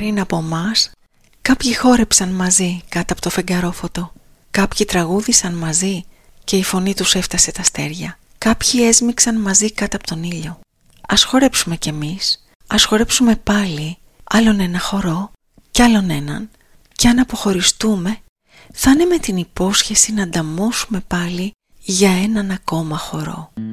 Πριν από μας, κάποιοι χόρεψαν μαζί κάτω από το φεγγαρόφωτο. Κάποιοι τραγούδησαν μαζί και η φωνή τους έφτασε τα αστέρια. Κάποιοι έσμιξαν μαζί κάτω από τον ήλιο. Ας χορέψουμε κι εμείς, ας χορέψουμε πάλι άλλον ένα χορό κι άλλον έναν, κι αν αποχωριστούμε θα είναι με την υπόσχεση να ανταμώσουμε πάλι για έναν ακόμα χορό.